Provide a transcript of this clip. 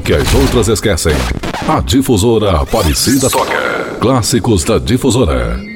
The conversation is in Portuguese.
que as outras esquecem. A Difusora Aparecida toca. Clássicos da Difusora.